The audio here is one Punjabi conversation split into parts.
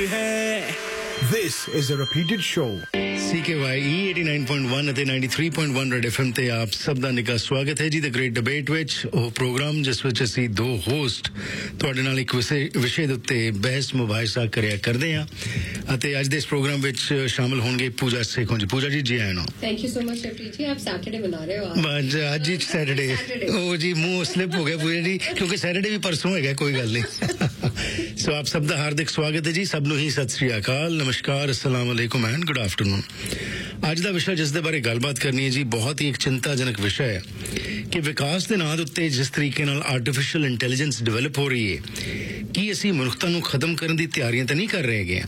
है. This is a repeated show. CKYE 89.1 ਅਤੇ 93.1 ਰੈਡ FM ਤੇ ਆਪ ਸਭ ਦਾ ਨਿੱਘਾ ਸਵਾਗਤ ਹੈ ਜੀ ਦ ਗ੍ਰੇਟ ਡਿਬੇਟ ਵਿੱਚ, ਉਹ ਪ੍ਰੋਗਰਾਮ ਜਿਸ ਵਿੱਚ ਅਸੀਂ ਦੋ ਹੋਸਟ ਤੁਹਾਡੇ ਨਾਲ ਇੱਕ ਵਿਸ਼ੇ ਦੇ ਉੱਤੇ ਬਹਿਸ ਮੁਬਾਹਿਸਾ ਕਰਿਆ ਕਰਦੇ ਹਾਂ ਅਤੇ ਅੱਜ ਦੇ ਇਸ ਪ੍ਰੋਗਰਾਮ ਵਿੱਚ ਸ਼ਾਮਲ ਹੋਣਗੇ ਪੂਜਾ ਸੇਖੋਂ ਜੀ. ਪੂਜਾ ਜੀ, ਜੀ ਆਇਆਂ ਨੂੰ. ਥੈਂਕ ਯੂ ਸੋ ਮਚ ਸ਼ਫਰੀ ਜੀ. ਆਪ ਸੈਟਰਡੇ ਮਨਾ ਰਹੇ ਹੋ? ਅੱਜ ਹੀ ਸੈਟਰਡੇ. ਉਹ ਜੀ ਮੂੰਹ ਸਲਿਪ ਹੋ ਗਿਆ ਪੂਜਾ ਜੀ, ਕਿਉਂਕਿ ਸੈਟਰਡੇ ਵੀ ਪਰਸੋਂ ਹੈਗਾ. ਕੋਈ ਗੱਲ ਨਹੀਂ. ਸੋ ਆਪ ਸਭ ਦਾ ਹਾਰਦਿਕ ਸਵਾਗਤ ਹੈ ਜੀ. ਸਭ ਨੂੰ ਹੀ ਸਤਿ ਸ੍ਰੀ ਅਕਾਲ, ਨਮਸਕਾਰ, अस्सलाम वालेकुम एंड गुड आफ्टरनून. ਅੱਜ ਦਾ ਵਿਸ਼ਾ ਜਿਸ ਦੇ ਬਾਰੇ ਗੱਲਬਾਤ ਕਰਨੀ ਹੈ ਜੀ, ਬਹੁਤ ਹੀ ਇੱਕ ਚਿੰਤਾਜਨਕ ਵਿਸ਼ਾ ਹੈ ਕਿ ਵਿਕਾਸ ਦੇ ਨਾਂ ਦੇ ਉੱਤੇ ਜਿਸ ਤਰੀਕੇ ਨਾਲ ਆਰਟੀਫੀਸ਼ੀਅਲ ਇੰਟੈਲੀਜੈਂਸ ਡਿਵੈਲਪ ਹੋ ਰਹੀ ਹੈ, ਕੀ ਅਸੀਂ ਮਨੁੱਖਤਾ ਨੂੰ ਖਤਮ ਕਰਨ ਦੀ ਤਿਆਰੀਆਂ ਤਾਂ ਨਹੀਂ ਕਰ ਰਹੇ ਹੈਗੇ?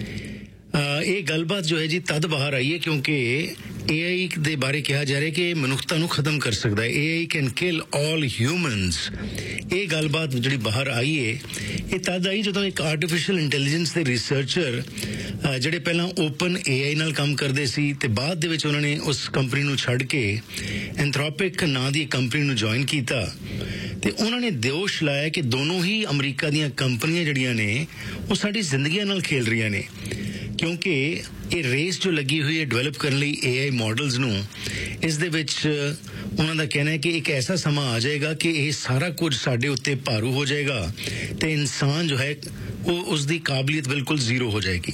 ਇਹ ਗੱਲਬਾਤ ਜੋ ਹੈ ਜੀ ਤਦ ਬਾਹਰ ਆਈ ਹੈ ਕਿਉਂਕਿ AI ਦੇ ਬਾਰੇ ਕਿਹਾ ਜਾ ਰਿਹਾ ਕਿ ਮਨੁੱਖਤਾ ਨੂੰ ਖਤਮ ਕਰ ਸਕਦਾ ਹੈ. AI can kill all humans. ਇਹ ਗੱਲਬਾਤ ਜਿਹੜੀ ਬਾਹਰ ਆਈ ਹੈ ਇਹ ਤਦ ਆਈ ਜਦੋਂ ਇੱਕ ਆਰਟੀਫੀਸ਼ੀਅਲ ਇੰਟੈਲੀਜੈਂਸ ਦੇ ਰਿਸਰਚਰ ਜਿਹੜੇ ਪਹਿਲਾਂ ਓਪਨ AI ਨਾਲ ਕੰਮ ਕਰਦੇ ਸੀ ਤੇ ਬਾਅਦ ਦੇ ਵਿੱਚ ਉਹਨਾਂ ਨੇ ਉਸ ਕੰਪਨੀ ਨੂੰ ਛੱਡ ਕੇ ਐਂਥਰੋਪਿਕ ਨਾਂ ਦੀ ਕੰਪਨੀ ਨੂੰ ਜੁਆਇਨ ਕੀਤਾ ਤੇ ਉਹਨਾਂ ਨੇ ਦੋਸ਼ ਲਾਇਆ ਕਿ ਦੋਨੋਂ ਹੀ ਅਮਰੀਕਾ ਦੀਆਂ ਕੰਪਨੀਆਂ ਜਿਹੜੀਆਂ ਨੇ ਉਹ ਸਾਡੀ ਜ਼ਿੰਦਗੀਆਂ ਨਾਲ ਖੇਲ ਰਹੀਆਂ ਨੇ, ਕਿਉਂਕਿ ਇਹ ਰੇਸ ਜੋ ਲੱਗੀ ਹੋਈ ਹੈ ਡਿਵੈਲਪ ਕਰਨ ਲਈ AI ਮਾਡਲਸ ਨੂੰ, ਇਸ ਦੇ ਵਿੱਚ ਉਹਨਾਂ ਦਾ ਕਹਿਣਾ ਹੈ ਕਿ ਇੱਕ ਐਸਾ ਸਮਾਂ ਆ ਜਾਏਗਾ ਕਿ ਇਹ ਸਾਰਾ ਕੁਝ ਸਾਡੇ ਉੱਤੇ ਭਾਰੂ ਹੋ ਜਾਏਗਾ ਤੇ ਇਨਸਾਨ ਜੋ ਹੈ ਉਹ ਉਸ ਦੀ ਕਾਬਲੀਅਤ ਬਿਲਕੁਲ ਜ਼ੀਰੋ ਹੋ ਜਾਏਗੀ.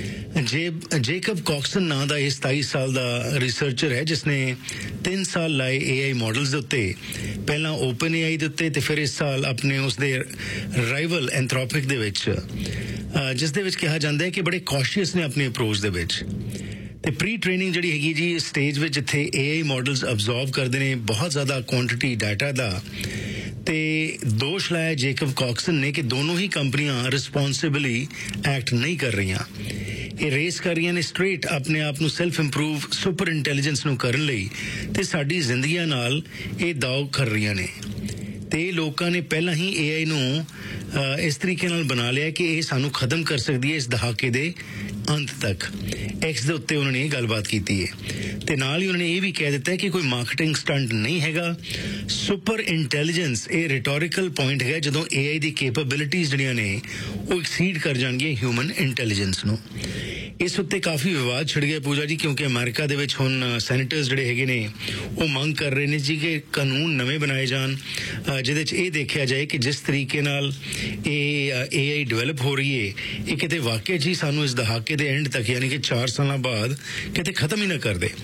ਜੇਕਬ ਕੌਕਸਨ ਨਾਂ ਦਾ ਇਹ 27 ਸਾਲ ਦਾ ਰਿਸਰਚਰ ਹੈ ਜਿਸਨੇ 3 ਸਾਲ ਲਾਏ AI ਮਾਡਲਸ ਦੇ ਉੱਤੇ, ਪਹਿਲਾਂ ਓਪਨ AI ਦੇ ਉੱਤੇ ਤੇ ਫਿਰ ਇਸ ਸਾਲ ਆਪਣੇ ਉਸਦੇ ਰਾਈਵਲ ਐਂਥਰੋਪਿਕ ਦੇ ਵਿੱਚ, ਜਿਸ ਦੇ ਵਿੱਚ ਕਿਹਾ ਜਾਂਦਾ ਹੈ ਕਿ ਬੜੇ ਕੌਸ਼ੀਅਸ ਨੇ ਆਪਣੀ ਅਪਰੋਚ ਦੇ ਵਿੱਚ. ਤੇ ਪ੍ਰੀ ਟ੍ਰੇਨਿੰਗ ਜਿਹੜੀ ਹੈਗੀ ਜੀ ਸਟੇਜ ਵਿੱਚ ਜਿੱਥੇ AI ਮਾਡਲਸ ਅਬਜ਼ਰਵ ਕਰਦੇ ਨੇ ਬਹੁਤ ਜ਼ਿਆਦਾ ਕੁਆਂਟੀਟੀ ਡਾਟਾ ਦਾ, ਤੇ ਦੋਸ਼ ਲਾਇਆ ਜੇਕਬ ਕੌਕਸਨ ਨੇ ਕਿ ਦੋਨੋਂ ਹੀ ਕੰਪਨੀਆਂ ਰਿਸਪੌਂਸਿਬਲੀ ਐਕਟ ਨਹੀਂ ਕਰ ਰਹੀਆਂ. ਇਹ ਰੇਸ ਕਰ ਰਹੀਆਂ ਨੇ ਸਟ੍ਰੇਟ ਆਪਣੇ ਆਪ ਨੂੰ ਸੈਲਫ ਇੰਪਰੂਵ ਸੁਪਰ ਇੰਟੈਲੀਜੈਂਸ ਨੂੰ ਕਰਨ ਲਈ ਤੇ ਸਾਡੀ ਜ਼ਿੰਦਗੀਆਂ ਨਾਲ ਇਹ ਦਾਅਵ ਕਰ ਰਹੀਆਂ ਨੇ. ਤੇ ਲੋਕਾਂ ਨੇ ਪਹਿਲਾਂ ਹੀ AI ਨੂੰ ਇਸ ਤਰੀਕੇ ਨਾਲ ਬਣਾ ਲਿਆ ਕਿ ਇਹ ਸਾਨੂੰ ਖਤਮ ਕਰ ਸਕਦੀ ਹੈ ਇਸ ਦਹਾਕੇ ਦੇ ਅੰਤ ਤੱਕ. ਐਕਸ ਦੇ ਉੱਤੇ ਉਹਨਾਂ ਨੇ ਇਹ ਗੱਲਬਾਤ ਕੀਤੀ ਹੈ ਤੇ ਨਾਲ ਹੀ ਉਹਨਾਂ ਨੇ ਇਹ ਵੀ ਕਹਿ ਦਿੱਤਾ ਕਿ ਕੋਈ ਮਾਰਕੀਟਿੰਗ ਸਟੰਟ ਨਹੀਂ ਹੈਗਾ. ਸੁਪਰ ਇੰਟੈਲੀਜੈਂਸ ਇਹ ਰਿਟੋਰੀਕਲ ਪੁਆਇੰਟ ਹੈਗਾ ਜਦੋਂ AI ਦੀ ਕੈਪੇਬਿਲਿਟੀਜ਼ ਜਿਹੜੀਆਂ ਨੇ ਉਹ ਐਕਸੀਡ ਕਰ ਜਾਣਗੀਆਂ ਹਿਊਮਨ ਇੰਟੈਲੀਜੈਂਸ ਨੂੰ. ਇਸ ਉੱਤੇ ਕਾਫੀ ਵਿਵਾਦ ਛਿੜ ਗਿਆ ਪੂਜਾ ਜੀ, ਕਿਉਂਕਿ ਅਮਰੀਕਾ ਦੇ ਵਿੱਚ ਹੁਣ ਸੈਨੇਟਰਸ ਜਿਹੜੇ ਹੈਗੇ ਨੇ ਉਹ ਮੰਗ ਕਰ ਰਹੇ ਨੇ ਜੀ ਕਿ ਕਾਨੂੰਨ ਨਵੇਂ ਬਣਾਏ ਜਾਣ ਜਿਹਦੇ 'ਚ ਇਹ ਦੇਖਿਆ ਜਾਏ ਕਿ ਜਿਸ ਤਰੀਕੇ ਨਾਲ ਇਹ AI ਡਿਵੈਲਪ ਹੋ ਰਹੀ ਹੈ ਇਹ ਕਿਤੇ ਵਾਕਿਆ ਜੀ ਸਾਨੂੰ ਇਸ ਦਹਾਕੇ ਦੇ ਐਂਡ ਤੱਕ ਯਾਨੀ ਕਿ 4 ਸਾਲਾਂ ਬਾਅਦ ਕਿਤੇ ਖਤਮ ਹੀ ਨਾ ਕਰ ਦੇ.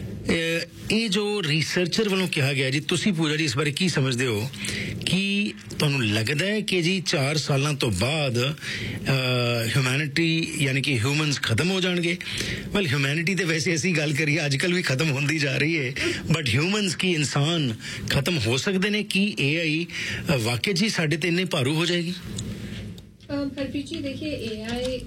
ਇਹ ਜੋ ਰਿਸਰਚਰ ਵੱਲੋਂ ਕਿਹਾ ਗਿਆ ਜੀ, ਤੁਸੀਂ ਪੂਜਾ ਜੀ ਇਸ ਬਾਰੇ ਕੀ ਸਮਝਦੇ ਹੋ? ਕੀ ਤੁਹਾਨੂੰ ਲੱਗਦਾ ਹੈ ਕਿ ਜੀ 4 ਸਾਲਾਂ ਤੋਂ ਬਾਅਦ ਹਿਊਮੈਨਿਟੀ ਯਾਨੀ ਕਿ ਹਿਊਮਨਸ ਖਤਮ ਹੋ ਜਾਣਗੇ? ਵੈਲ ਹਿਊਮੈਨਿਟੀ ਤੇ ਵੈਸੇ ਅਸੀਂ ਗੱਲ ਕਰੀਏ ਅੱਜ ਕੱਲ੍ਹ ਵੀ ਖਤਮ ਹੁੰਦੀ ਜਾ ਰਹੀ ਹੈ, ਬਟ ਹਿਊਮਨਸ ਕੀ ਇਨਸਾਨ ਖਤਮ ਹੋ ਸਕਦੇ ਨੇ? ਕੀ AI ਵਾਕਿਆ ਜੀ ਸਾਡੇ ਤੇ ਇੰਨੇ ਭਾਰੂ ਹੋ ਜਾਏਗੀ? ਹਰਪ੍ਰੀਤ ਜੀ देखिए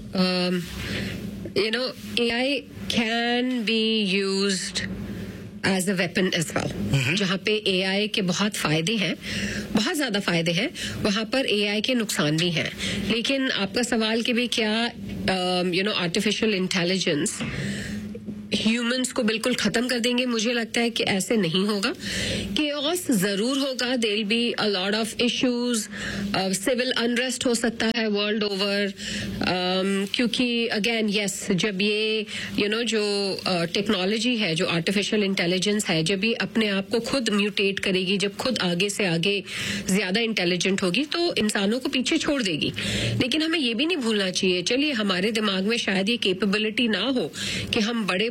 AI can be used as a weapon as well. जहाँ पे AI के बहुत फायदे हैं, बहुत ज्यादा फायदे हैं, वहाँ पर AI के नुकसान भी हैं. लेकिन आपका सवाल कि भी क्या आर्टिफिशियल इंटेलिजेंस ह्यूमंस को बिल्कुल खत्म कर देंगे, मुझे लगता है कि ऐसे नहीं होगा. केओस जरूर होगा, there will be a lot of issues, civil unrest हो सकता है वर्ल्ड ओवर, क्योंकि अगेन यस जब ये जो टेक्नोलॉजी है, जो आर्टिफिशियल इंटेलिजेंस है, जब ये अपने आप को खुद म्यूटेट करेगी, जब खुद आगे से आगे ज्यादा इंटेलिजेंट होगी तो इंसानों को पीछे छोड़ देगी. लेकिन हमें ये भी नहीं भूलना चाहिए, चलिए हमारे दिमाग में शायद ये कैपेबिलिटी ना हो कि हम बड़े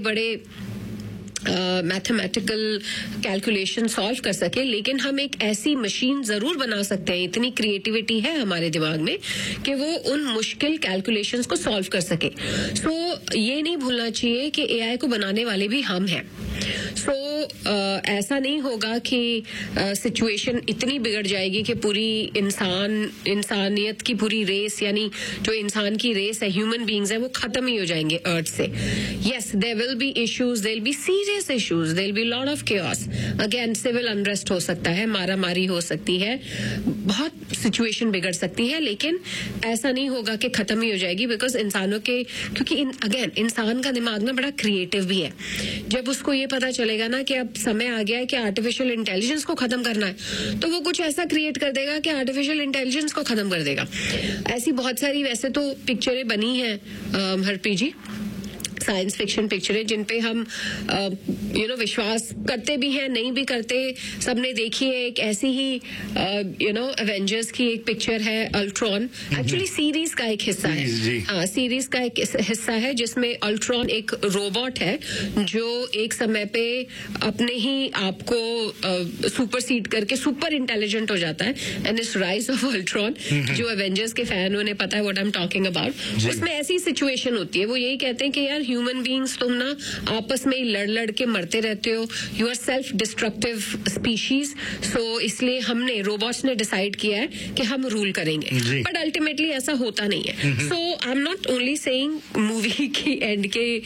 मैथमेटिकल कैलकुलेशन सॉल्व कर सके, लेकिन हम एक ऐसी मशीन जरूर बना सकते हैं, इतनी क्रिएटिविटी है हमारे दिमाग में कि वो उन मुश्किल कैलकुलेशंस को सॉल्व कर सके. सो ये नहीं भूलना चाहिए कि AI को बनाने वाले भी हम हैं. सो ऐसा नहीं होगा कि सिचुएशन इतनी बिगड़ जाएगी कि पूरी इंसानियत की पूरी रेस, यानी जो इंसान की रेस है, ह्यूमन बींग्स है, वो खत्म ही हो जाएंगे अर्थ से. Yes there will be issues, there will be serious serious issues, there will be lot of chaos. Again civil unrest हो सकता है, मारा मारी हो सकती है, बहुत सिचुएशन बिगड़ सकती है, लेकिन ऐसा नहीं होगा कि खत्म ही हो जाएगी. बिकॉज इंसानों के, क्योंकि अगेन इंसान का दिमाग ना बड़ा क्रिएटिव भी है. जब उसको ये पता चलेगा ना कि अब समय आ गया है कि आर्टिफिशियल इंटेलिजेंस को खत्म करना है, तो वो कुछ ऐसा क्रिएट कर देगा कि आर्टिफिशियल इंटेलिजेंस को खत्म कर देगा. ऐसी बहुत सारी वैसे तो पिक्चरें बनी हैं हरप्रीत जी, साइंस फिक्शन पिक्चरें, जिन पे हम विश्वास करते भी हैं, नहीं भी करते. सबने देखी है. एक ऐसी ही एवेंजर्स की एक पिक्चर है अल्ट्रॉन, एक्चुअली सीरीज का एक हिस्सा है. हाँ, सीरीज का एक हिस्सा है जिसमें अल्ट्रॉन एक रोबोट है जो एक समय पे अपने ही आपको सुपरसीड करके सुपर इंटेलिजेंट हो जाता है. And it's rise of Ultron. जो एवेंजर्स के फैन उन्हें पता है what I am talking about. उसमें ऐसी सिचुएशन होती है, वो यही कहते हैं कि यार ह्यूमन बीइंग्स तुम ना आपस में लड़ लड़ के मरते रहते हो, you are self destructive species. सो इसलिए हमने रोबोट्स ने डिसाइड किया है कि हम रूल करेंगे, बट अल्टीमेटली ऐसा होता नहीं है. सो I am not only saying movie की एंड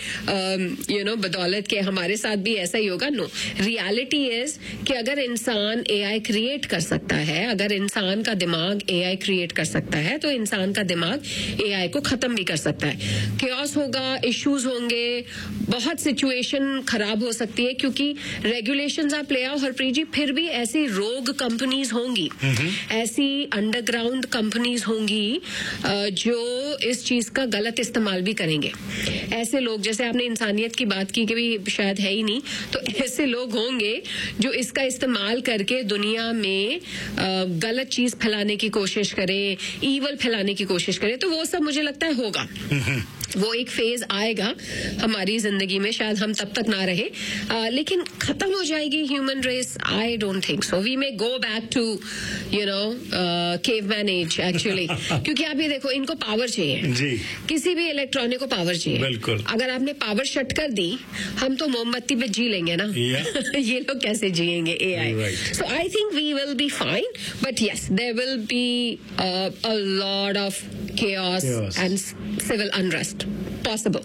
के बदौलत के हमारे साथ भी ऐसा ही होगा. नो, रियलिटी इज कि अगर इंसान एआई क्रिएट कर सकता है, अगर इंसान का दिमाग एआई क्रिएट कर सकता है, तो इंसान का दिमाग एआई को खत्म भी कर सकता है. chaos होगा, इश्यूज होंगे, बहुत सिचुएशन खराब हो सकती है, क्योंकि रेगुलेशंस आप ले आओ हरप्रीत जी, फिर भी ऐसी रोग कंपनीज होंगी, ऐसी अंडरग्राउंड कंपनीज होंगी जो इस चीज का गलत इस्तेमाल भी करेंगे. ऐसे लोग, जैसे आपने इंसानियत की बात की कि भी शायद है ही नहीं, तो ऐसे लोग होंगे जो इसका इस्तेमाल करके दुनिया में गलत चीज फैलाने की कोशिश करें, ईवल फैलाने की कोशिश करें. तो वो सब मुझे लगता है होगा. वो एक फेज आएगा हमारी जिंदगी में, शायद हम तब तक ना रहे, लेकिन खत्म हो जाएगी human race. I don't think so. We may go back to caveman as actually. क्योंकि आप ये देखो, इनको पावर चाहिए, किसी भी इलेक्ट्रॉनिक को पावर चाहिए. अगर आपने पावर शट कर दी, हम तो मोमबत्ती पे जी लेंगे ना. ये लोग कैसे जिएंगे AI. So I think we will be fine, but yes there will be a lot of chaos and civil unrest possible.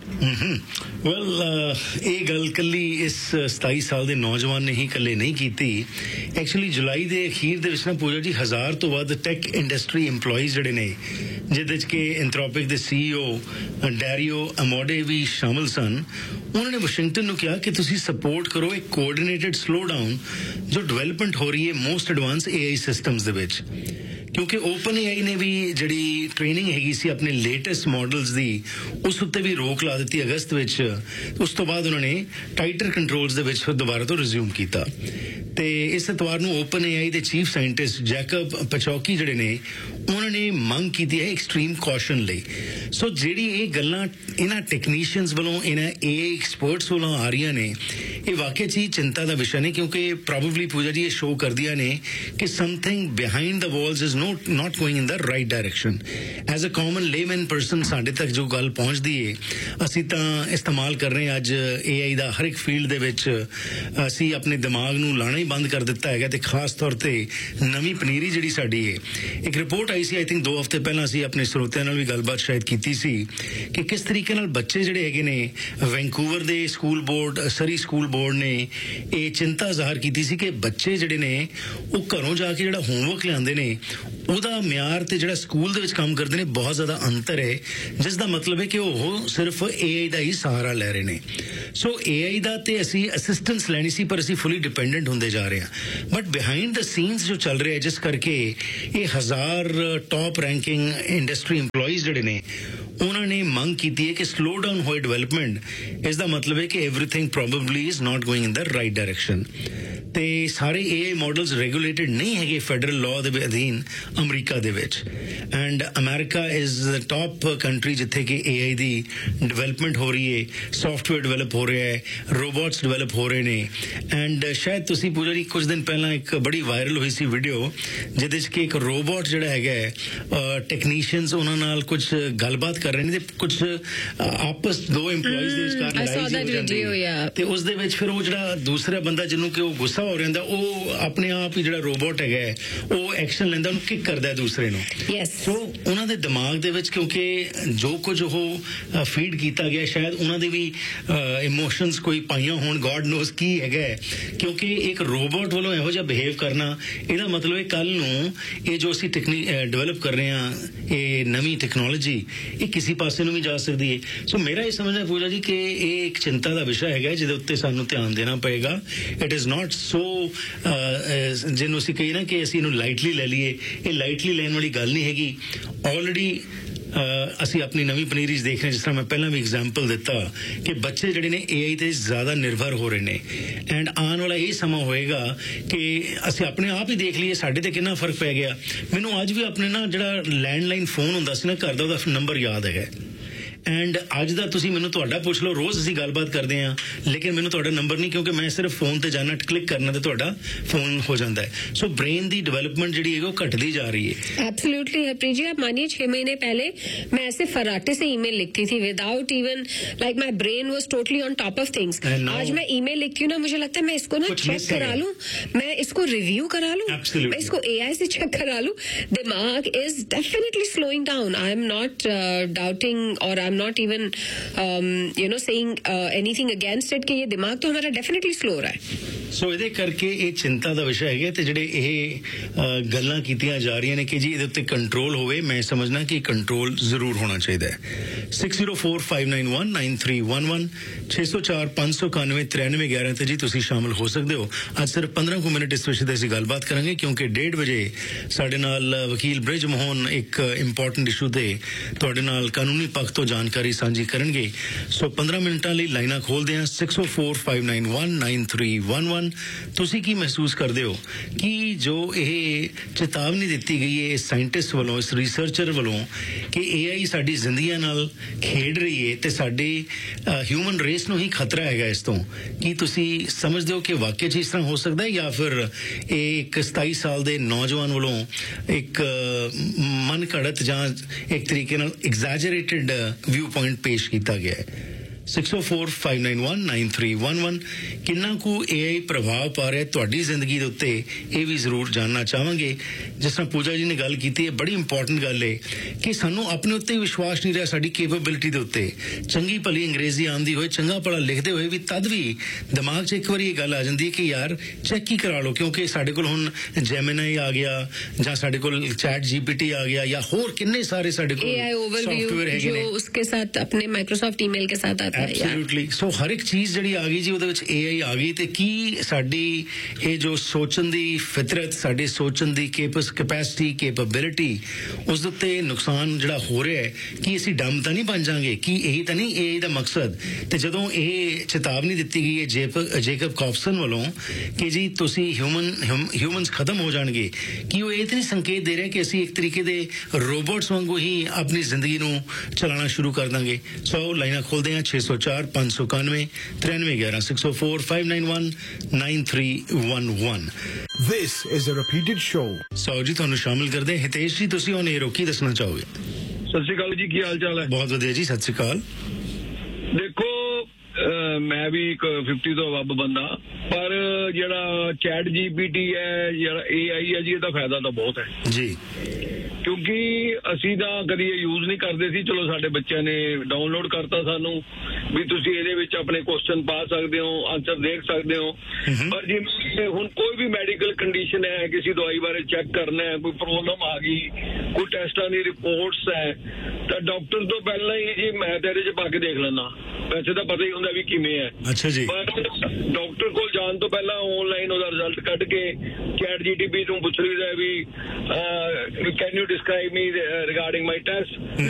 ਇਹ ਗੱਲ ਕੱਲੀ ਇਸ 27 ਸਾਲ ਦੇ ਨੌਜਵਾਨ ਨੇ ਹੀ ਇਕੱਲੇ ਨਹੀਂ ਕੀਤੀ. ਐਕਚੁਅਲੀ ਜੁਲਾਈ ਦੇ ਅਖੀਰ ਦੇ ਵਿੱਚ ਨਾ ਪੂਜਾ ਜੀ 1000 ਤੋਂ ਵੱਧ ਟੈਕ ਇੰਡਸਟਰੀ EMPLOYEES ਜਿਹੜੇ ਨੇ, ਜਿਹਦੇ 'ਚ ਕਿ ਐਂਥਰੋਪਿਕ ਦੇ CEO ਡੈਰੀਓ ਅਮੋਡੇ ਵੀ ਸ਼ਾਮਲ ਸਨ, ਉਹਨਾਂ ਨੇ ਵਾਸ਼ਿੰਗਟਨ ਨੂੰ ਕਿਹਾ ਕਿ ਤੁਸੀਂ ਸਪੋਰਟ ਕਰੋ ਇੱਕ ਕੋਆਰਡੀਨੇਟਡ ਸਲੋ ਡਾਊਨ ਜੋ ਡਿਵੈਲਪਮੈਂਟ ਹੋ ਰਹੀ ਹੈ ਮੋਸਟ ਐਡਵਾਂਸ AI ਸਿਸਟਮਸ ਦੇ ਵਿੱਚ. ਕਿਉਂਕਿ ਓਪਨ AI ਨੇ ਵੀ ਜਿਹੜੀ ਟ੍ਰੇਨਿੰਗ ਹੈਗੀ ਸੀ ਆਪਣੇ ਲੇਟੈਸਟ ਮਾਡਲਸ ਦੀ, ਉਸ ਉੱਤੇ ਵੀ ਰੋਕ ਲਾ ਦਿੱਤੀ ਅਗਸਤ ਵਿੱਚ. ਉਸ ਤੋਂ ਬਾਅਦ ਉਹਨਾਂ ਨੇ ਟਾਈਟਰ ਕੰਟਰੋਲਸ ਦੇ ਵਿੱਚ ਫਿਰ ਦੁਬਾਰਾ ਤੋਂ ਰਿਜ਼ਿਊਮ ਕੀਤਾ. ਤੇ ਇਸ ਐਤਵਾਰ ਨੂੰ ਓਪਨ AI ਦੇ ਚੀਫ ਸਾਇੰਟਿਸਟ ਜੈਕਬ ਪਚੌਕੀ ਜਿਹੜੇ ਨੇ, ਉਹਨਾਂ ਨੇ ਮੰਗ ਕੀਤੀ ਹੈ ਐਕਸਟ੍ਰੀਮ ਕੌਸ਼ਨ ਲਈ. ਸੋ ਜਿਹੜੀ ਇਹ ਗੱਲਾਂ ਇਹਨਾਂ ਟੈਕਨੀਸ਼ੀਅਨਸ ਵੱਲੋਂ, ਇਹਨਾਂ AI ਐਕਸਪਰਟਸ ਵੱਲੋਂ ਆ ਰਹੀਆਂ ਨੇ, ਇਹ ਵਾਕਿਆ 'ਚ ਹੀ ਚਿੰਤਾ ਦਾ ਵਿਸ਼ਾ ਨੇ, ਕਿਉਂਕਿ ਪ੍ਰੋਬੇਬਲੀ ਪੂਜਾ ਜੀ ਇਹ ਸ਼ੋਅ ਕਰਦੀਆਂ ਨੇ ਕਿ something behind the Waltz is not going in the right direction. As a common layman person, ਸਾਡੇ ਤੱਕ ਜੋ ਗੱਲ ਪਹੁੰਚਦੀ ਏ, ਅਸੀਂ ਤਾਂ ਇਸਤੇਮਾਲ ਕਰ ਰਹੇ ਹਾਂ ਅੱਜ AI ਦਾ ਹਰ ਇੱਕ ਫੀਲਡ ਦੇ ਵਿੱਚ. ਅਸੀਂ ਆਪਣੇ ਦਿਮਾਗ ਨੂੰ ਲਾਣਾ ਹੀ ਬੰਦ ਕਰ ਦਿੱਤਾ ਹੈਗਾ. ਤੇ ਖਾਸ ਤੌਰ ਤੇ ਨਵੀਂ ਪਨੀਰੀ ਜਿਹੜੀ ਸਾਡੀ ਏ, ਇੱਕ report I C I think 2 ਹਫ਼ਤੇ ਪਹਿਲਾਂ, ਅਸੀਂ ਆਪਣੇ ਸਰੋਤਿਆਂ ਨਾਲ ਵੀ ਗੱਲਬਾਤ ਸ਼ਾਇਦ ਕੀਤੀ ਸੀ ਕਿ ਕਿਸ ਤਰੀਕੇ ਨਾਲ ਬੱਚੇ ਜਿਹੜੇ ਹੈਗੇ ਨੇ, ਵੈਂਕੂਵਰ ਦੇ ਸਕੂਲ ਬੋਰਡ, ਸਰੀ ਸਕੂਲ ਬੋਰਡ ਨੇ ਇਹ ਚਿੰਤਾ ਜ਼ਾਹਰ ਕੀਤੀ ਸੀ ਕਿ ਬੱਚੇ ਜਿਹੜੇ ਨੇ ਉਹ ਘਰੋਂ ਜਾ ਕੇ ਜਿਹੜਾ ਹੋਮਵਰਕ ਲਿਆਉਂਦੇ ਨੇ, ਉਹਦਾ ਮਿਆਰ ਤੇ ਜਿਹੜਾ ਸਕੂਲ ਦੇ ਵਿੱਚ ਕੰਮ ਕਰਦੇ ਨੇ ਬਹੁਤ ਜ਼ਿਆਦਾ ਅੰਤਰ ਹੈ, ਜਿਸ ਦਾ ਮਤਲਬ ਹੈ ਕਿ ਉਹ ਸਿਰਫ AI ਦਾ ਹੀ ਸਹਾਰਾ ਲੈ ਰਹੇ ਨੇ. ਸੋ AI ਦਾ ਤੇ ਅਸੀਂ ਅਸਿਸਟੈਂਸ ਲੈਣੀ ਸੀ, ਪਰ ਅਸੀਂ ਫੁੱਲੀ ਡਿਪੈਂਡੈਂਟ ਹੁੰਦੇ ਜਾ ਰਹੇ ਹਾਂ. ਬਟ ਬਿਹਾਈਂਡ ਦ ਸੀਨਸ ਜੋ ਚੱਲ ਰਿਹਾ, ਜਿਸ ਕਰਕੇ ਇਹ 1000 ਟੌਪ ਰੈਂਕਿੰਗ ਇੰਡਸਟਰੀ EMPLOYEES ਜਿਹੜੇ ਨੇ, ਉਹਨਾਂ ਨੇ ਮੰਗ ਕੀਤੀ ਹੈ ਕਿ ਸਲੋ ਡਾਊਨ ਹੋਏ ਡਿਵੈਲਪਮੈਂਟ, ਇਸ ਦਾ ਮਤਲਬ ਹੈ ਕਿ everything probably is not going in the right direction. ਤੇ ਸਾਰੇ AI ਮਾਡਲਸ ਰੈਗੂਲੇਟਡ ਨਹੀਂ ਹੈਗੇ ਫੈਡਰਲ ਲਾਅ ਦੇ ਅਧੀਨ ਅਮਰੀਕਾ ਦੇ ਵਿੱਚ. And America is the top country ਜਿੱਥੇ ਕਿ AI ਦੀ ਡਿਵੈਲਪਮੈਂਟ ਹੋ ਰਹੀ ਹੈ, ਸੌਫਟਵੇਅਰ ਡਿਵੈਲਪ ਹੋ ਰਿਹਾ ਹੈ, ਰੋਬੋਟਸ ਡਿਵੈਲਪ ਹੋ ਰਹੇ ਨੇ. ਐਂਡ ਸ਼ਾਇਦ ਤੁਸੀਂ ਪੂਜਾ ਜੀ ਕੁਝ ਦਿਨ ਪਹਿਲਾਂ ਇੱਕ ਬੜੀ ਵਾਇਰਲ ਹੋਈ ਸੀ ਵੀਡੀਓ, ਜਿਹਦੇ 'ਚ ਕਿ ਇੱਕ ਰੋਬੋਟ ਜਿਹੜਾ ਹੈਗਾ, ਟੈਕਨੀਸ਼ੀਅਨਸ ਉਹਨਾਂ ਨਾਲ ਕੁਝ ਗੱਲਬਾਤ ਕਰ ਰਹੇ ਨੇ, ਤੇ ਕੁਝ ਆਪਸ ਦੋ EMPLOYEES ਦੇ ਵਿਚਕਾਰ ਲੜਾਈ ਹੋ ਜਾਂਦੀ ਹੈ, ਤੇ ਉਸ ਦੇ ਵਿੱਚ ਫਿਰ ਉਹ ਜਿਹੜਾ ਦੂਸਰਾ ਬੰਦਾ ਜਿਹਨੂੰ ਕਿ ਉਹ ਗੁੱਸਾ ਗੁੱਸਾ ਹੋ ਰਿਹਾ ਉਹ ਆਪਣੇ ਆਪ ਹੀ ਜਿਹੜਾ ਰੋਬੋਟ ਹੈਗਾ ਉਹ ਐਕਸ਼ਨ ਲੈਂਦਾ, ਉਹਨੂੰ ਕਿਕ ਕਰਦਾ ਦੂਸਰੇ ਨੂੰ। ਸੋ ਉਹਨਾਂ ਦੇ ਦਿਮਾਗ ਦੇ ਵਿੱਚ ਕਿਉਂਕਿ ਜੋ ਕੁਝ ਉਹ ਫੀਡ ਕੀਤਾ ਗਿਆ, ਸ਼ਾਇਦ ਉਹਨਾਂ ਦੇ ਵੀ ਇਮੋਸ਼ਨਸ ਕੋਈ ਪਾਈਆਂ ਹੋਣ, ਗॉड ਨੋਜ਼ ਕੀ ਹੈਗਾ, ਕਿਉਂਕਿ ਇੱਕ ਰੋਬੋਟ ਵੱਲੋਂ ਇਹੋ ਜਿਹਾ ਬਿਹੇਵ ਕਰਨਾ, ਇਹਦਾ ਮਤਲਬ ਹੈ ਕੱਲ ਨੂੰ ਇਹ ਜੋ ਅਸੀਂ ਡਿਵੈਲਪ ਕਰ ਰਹੇ ਹਾਂ, ਇਹ ਨਵੀਂ ਟੈਕਨੋਲੋਜੀ, ਇਹ ਕਿਸੇ ਪਾਸੇ ਨੂੰ ਵੀ ਜਾ ਸਕਦੀ ਹੈ। ਸੋ ਮੇਰਾ ਇਹ ਸਮਝਣਾ ਪੂਜਾ ਜੀ ਕਿ ਇਹ ਇੱਕ ਚਿੰਤਾ ਦਾ ਵਿਸ਼ਾ ਹੈਗਾ ਜਿਹਦੇ ਉੱਤੇ ਸਾਨੂੰ ਧਿਆਨ ਦੇਣਾ ਪਏਗਾ। ਇਟ ਇਜ਼ ਨਾਟ ਸੋ ਜਿਹਨੂੰ ਅਸੀਂ ਕਹੀਏ ਨਾ ਕਿ ਅਸੀਂ ਇਹਨੂੰ ਲਾਈਟਲੀ ਲੈ ਲਈਏ, ਇਹ ਲਾਈਟਲੀ ਲੈਣ ਵਾਲੀ ਗੱਲ ਨਹੀਂ ਹੈਗੀ। ਆਲਰੇਡੀ ਅਸੀਂ ਆਪਣੀ ਨਵੀਂ ਪਨੀਰੀ 'ਚ ਦੇਖ ਰਹੇ, ਜਿਸ ਤਰ੍ਹਾਂ ਮੈਂ ਪਹਿਲਾਂ ਵੀ ਐਗਜ਼ਾਮਪਲ ਦਿੱਤਾ ਕਿ ਬੱਚੇ ਜਿਹੜੇ ਨੇ AI ਤੇ ਜ਼ਿਆਦਾ ਨਿਰਭਰ ਹੋ ਰਹੇ ਨੇ, ਐਂਡ ਆਉਣ ਵਾਲਾ ਇਹ ਸਮਾਂ ਹੋਏਗਾ ਕਿ ਅਸੀਂ ਆਪਣੇ ਆਪ ਹੀ ਦੇਖ ਲਈਏ ਸਾਡੇ ਤੇ ਕਿੰਨਾ ਫਰਕ ਪੈ ਗਿਆ। ਮੈਨੂੰ ਅੱਜ ਵੀ ਆਪਣੇ ਨਾ ਜਿਹੜਾ ਲੈਂਡਲਾਈਨ ਫੋਨ ਹੁੰਦਾ ਸੀ ਨਾ ਘਰ ਦਾ, ਉਹਦਾ ਨੰਬਰ ਯਾਦ ਹੈਗਾ, ਐਂਡ ਅੱਜ ਦਾ ਤੁਸੀਂ ਮੈਨੂੰ ਤੁਹਾਡਾ ਪੁੱਛ ਲਓ, ਰੋਜ਼ ਅਸੀਂ ਗੱਲਬਾਤ ਕਰਦੇ ਹਾਂ, ਲੇਕਿਨ ਮੈਨੂੰ ਤੁਹਾਡਾ ਨੰਬਰ ਨਹੀਂ, ਕਿਉਂਕਿ ਮੈਂ ਸਿਰਫ ਫੋਨ ਤੇ ਜਾਣਾ, ਕਲਿੱਕ ਕਰਨਾ ਤੇ ਤੁਹਾਡਾ ਫੋਨ ਹੋ ਜਾਂਦਾ ਹੈ। ਸੋ ब्रेन ਦੀ डेवलपमेंट ਜਿਹੜੀ है वो घटती जा रही है। एब्सोल्युटली हरप्रीत जी, आप मानिए 6 महीने पहले मैं ऐसे फराटे से ईमेल लिखती थी without even like my brain was totally on top of things. आज मैं ईमेल लिखती हूँ ना, मुझे लगता है मैं इसको ना चेक करा लूं, मैं इसको रिव्यू करा लूं, मैं इसको AI से चेक करा लूं। दिमाग is definitely slowing down. I am not doubting और I am not even saying anything against it कि ये दिमाग तो हमारा डेफिनेटली स्लो हो रहा है। ਸੋ ਇਹਦੇ ਕਰਕੇ ਇਹ ਚਿੰਤਾ ਦਾ ਵਿਸ਼ਾ ਹੈਗਾ, ਤੇ ਜਿਹੜੇ ਇਹ ਗੱਲਾਂ ਕੀਤੀਆਂ ਜਾ ਰਹੀਆਂ ਨੇ ਕਿ ਜੀ ਇਹਦੇ ਉੱਤੇ ਕੰਟਰੋਲ ਹੋਵੇ, ਮੈਂ ਸਮਝਣਾ ਕਿ ਕੰਟਰੋਲ ਜ਼ਰੂਰ ਹੋਣਾ ਚਾਹੀਦਾ ਹੈ। 6045919311 604 591 9311 ਤੇ ਜੀ ਤੁਸੀਂ ਸ਼ਾਮਲ ਹੋ ਸਕਦੇ ਹੋ। ਅੱਜ ਸਿਰਫ 15 ਕੁ ਮਿੰਟ ਇਸ ਵਿਸ਼ੇ ਤੇ ਅਸੀਂ ਗੱਲਬਾਤ ਕਰਾਂਗੇ, ਕਿਉਂਕਿ 1:30 ਵਜੇ ਸਾਡੇ ਨਾਲ ਵਕੀਲ ਬ੍ਰਿਜ ਮੋਹਨ ਇੱਕ ਇੰਪੋਰਟੈਂਟ ਇਸ਼ੂ ਤੇ ਤੁਹਾਡੇ ਨਾਲ ਕਾਨੂੰਨੀ ਪੱਖ ਤੋਂ ਜਾਣਕਾਰੀ ਸਾਂਝੀ ਕਰਨਗੇ। ਸੋ 15 ਮਿੰਟਾਂ ਲਈ ਲਾਈਨਾਂ ਖੋਲਦੇ ਹਾਂ 6045919311। ਤੁਸੀਂ ਕੀ ਮਹਿਸੂਸ ਕਰਦੇ ਹੋ ਕਿ ਜੋ ਇਹ ਚੇਤਾਵਨੀ ਦਿੱਤੀ ਗਈ ਹੈ ਸਾਇੰਟਿਸਟ ਵੱਲੋਂ, ਇਸ ਰਿਸਰਚਰ ਵੱਲੋਂ ਕਿ AI ਸਾਡੀ ਜ਼ਿੰਦਗੀਆਂ ਨਾਲ ਖੇਡ ਰਹੀ ਹੈ ਤੇ ਸਾਡੀ ਹਿਊਮਨ ਰੇਸ ਨੂੰ ਹੀ ਖਤਰਾ ਹੈਗਾ ਇਸ ਤੋਂ, ਕੀ ਤੁਸੀਂ ਸਮਝਦੇ ਹੋ ਕਿ ਵਾਕਿਆ 'ਚ ਇਸ ਤਰ੍ਹਾਂ ਹੋ ਸਕਦਾ ਹੈ, ਜਾਂ ਫਿਰ ਇਹ ਇੱਕ 27 ਸਾਲ ਦੇ ਨੌਜਵਾਨ ਵੱਲੋਂ ਇੱਕ ਮਨ ਘੜਤ ਜਾਂ ਇੱਕ ਤਰੀਕੇ ਨਾਲ ਐਗਜ਼ੈਜਰੇਟਡ ਵਿਊ ਪੁਆਇੰਟ ਪੇਸ਼ ਕੀਤਾ ਗਿਆ ਹੈ? 6045919311 ਕਿੰਨਾ ਕੁ AI ਪ੍ਰਭਾਵ ਪਾ ਰਿਹਾ ਤੁਹਾਡੀ ਜ਼ਿੰਦਗੀ ਦੇ ਉੱਤੇ, ਇਹ ਵੀ ਜ਼ਰੂਰ ਜਾਣਨਾ ਚਾਹਾਂਗੇ। ਜਿਸ ਤਰ੍ਹਾਂ ਪੂਜਾ ਜੀ ਨੇ ਗੱਲ ਕੀਤੀ ਹੈ, ਬੜੀ ਇੰਪੋਰਟੈਂਟ ਗੱਲ ਹੈ ਕਿ ਸਾਨੂੰ ਆਪਣੇ ਉੱਤੇ ਵਿਸ਼ਵਾਸ ਨਹੀਂ ਰਿਹਾ, ਸਾਡੀ ਕੈਪੇਬਿਲਿਟੀ ਦੇ ਉੱਤੇ। ਚੰਗੀ ਭਲੀ ਅੰਗਰੇਜ਼ੀ ਆਉਂਦੀ ਹੋਏ, ਚੰਗਾ ਭਲਾ ਲਿਖਦੇ ਹੋਏ ਵੀ ਤਦ ਵੀ ਦਿਮਾਗ 'ਚ ਇੱਕ ਵਾਰੀ ਇਹ ਗੱਲ ਆ ਜਾਂਦੀ ਹੈ ਕਿ ਯਾਰ ਚੈੱਕ ਹੀ ਕਰਾ ਲਓ, ਕਿਉਂਕਿ ਸਾਡੇ ਕੋਲ ਹੁਣ ਜੈਮਿਨਾਈ ਆ ਗਿਆ, ਜਾਂ ਸਾਡੇ ਕੋਲ ਚੈਟ GPT ਆ ਗਿਆ, ਜਾਂ ਹੋਰ ਕਿੰਨੇ ਸਾਰੇ ਸਾਡੇ ਕੋਲ ਸੌਫਟਵੇਅਰ ਹੈਗੇ ਨੇ, उसके साथ अपने माइक्रोसॉफ्ट ईमेल के साथ आता है। ਐਬਸੋਲੂਟਲੀ। ਸੋ ਹਰ ਇੱਕ ਚੀਜ਼ ਜਿਹੜੀ ਆ ਗਈ ਜੀ ਉਹਦੇ ਵਿੱਚ AI ਆ ਗਈ, ਤੇ ਕੀ ਸਾਡੀ ਇਹ ਜੋ ਸੋਚਣ ਦੀ ਫਿਤਰਤ, ਸਾਡੀ ਸੋਚਣ ਦੀ ਕੈਪੈਸਿਟੀ, ਕੈਪੇਬਿਲਿਟੀ, ਉਸ ਦੇ ਉੱਤੇ ਨੁਕਸਾਨ ਜਿਹੜਾ ਹੋ ਰਿਹਾ ਹੈ, ਕਿ ਅਸੀਂ ਡੰਮ ਤਾਂ ਨਹੀਂ ਬਣ ਜਾਵਾਂਗੇ? ਕੀ ਇਹੀ ਤਾਂ ਨਹੀਂ AI ਦਾ ਮਕਸਦ? ਤੇ ਜਦੋਂ ਇਹ ਚੇਤਾਵਨੀ ਦਿੱਤੀ ਗਈ ਹੈ ਜੇਕਬ ਕੌਫਸਨ ਵੱਲੋਂ ਕਿ ਜੀ ਤੁਸੀਂ ਹਿਊਮਨਸ ਖਤਮ ਹੋ ਜਾਣਗੇ, ਕੀ ਉਹ ਇਹ ਤਾਂ ਨਹੀਂ ਸੰਕੇਤ ਦੇ ਰਿਹਾ ਕਿ ਅਸੀਂ ਇੱਕ ਤਰੀਕੇ ਦੇ ਰੋਬੋਟਸ ਵਾਂਗੂ ਹੀ ਆਪਣੀ ਜ਼ਿੰਦਗੀ ਨੂੰ ਚਲਾਉਣਾ ਸ਼ੁਰੂ ਕਰ ਦਾਂਗੇ? ਸੋ ਲਾਈਨਾਂ ਖੋਲਦੇ ਹਾਂ 604 591 9311 6045919311। This is a repeated show. ਸੋ ਜੀ ਤੁਹਾਨੂੰ ਸ਼ਾਮਿਲ ਕਰਦੇ ਹਿਤੇਸ਼ ਜੀ, ਤੁਸੀਂ ਉਹਨੇ ਰੋਕੀ ਦੱਸਣਾ ਚਾਹੋਗੇ? ਸਤਿ ਸ਼੍ਰੀ ਅਕਾਲ ਜੀ, ਕੀ ਹਾਲ ਚਾਲ ਹੈ? ਬਹੁਤ ਵਧੀਆ ਜੀ, ਸਤਿ ਸ਼੍ਰੀ ਅਕਾਲ। ਦੇਖੋ ਮੈਂ ਵੀ ਇੱਕ 50 ਤੋਂ ਵੱਧ ਬੰਦਾ, ਪਰ ਜਿਹੜਾ ਚੈਟ GPT ਹੈ, ਜਿਹੜਾ AI ਹੈ ਜੀ, ਇਹਦਾ ਫਾਇਦਾ ਤਾਂ ਬਹੁਤ ਹੈ ਜੀ, ਕਿਉਂਕਿ ਅਸੀਂ ਤਾਂ ਕਦੀ ਇਹ ਯੂਜ਼ ਨਹੀਂ ਕਰਦੇ ਸੀ। ਚਲੋ ਸਾਡੇ ਬੱਚਿਆਂ ਨੇ ਡਾਊਨਲੋਡ ਕਰਤਾ ਸਾਨੂੰ ਵੀ ਤੁਸੀਂ ਇਹਦੇ ਵਿੱਚ ਆਪਣੇ ਕੁਐਸਚਨ ਪਾ ਸਕਦੇ ਹੋ, ਆਨਸਰ ਦੇਖ ਸਕਦੇ ਹੋ। ਪਰ ਜਿਵੇਂ ਹੁਣ ਕੋਈ ਵੀ ਮੈਡੀਕਲ ਕੰਡੀਸ਼ਨ ਹੈ, ਕਿਸੇ ਦਵਾਈ ਬਾਰੇ ਚੈੱਕ ਕਰਨਾ ਹੈ, ਕੋਈ ਪ੍ਰੋਬਲਮ ਆ ਗਈ, ਕੋਈ ਟੈਸਟਾਂ ਦੀ ਰਿਪੋਰਟਸ ਹੈ, ਤਾਂ ਡਾਕਟਰ ਤੋਂ ਪਹਿਲਾਂ ਹੀ ਜੀ ਮੈਂ ਤਾਂ ਇਹਦੇ 'ਚ ਪਾ ਕੇ ਦੇਖ ਲੈਂਦਾ। ਵੈਸੇ ਤਾਂ ਪਤਾ ਹੀ ਹੁੰਦਾ ਵੀ ਕਿਵੇਂ ਹੈ, ਅੱਛਾ ਜੀ, ਪਰ ਡਾਕਟਰ ਕੋਲ ਜਾਣ ਤੋਂ ਪਹਿਲਾਂ ਆਨਲਾਈਨ ਉਹਦਾ ਰਿਜ਼ਲਟ ਕੱਢ ਕੇ ਚੈਟ GPT ਨੂੰ ਪੁੱਛ ਲਈਦਾ ਵੀ can you describe me regarding my test.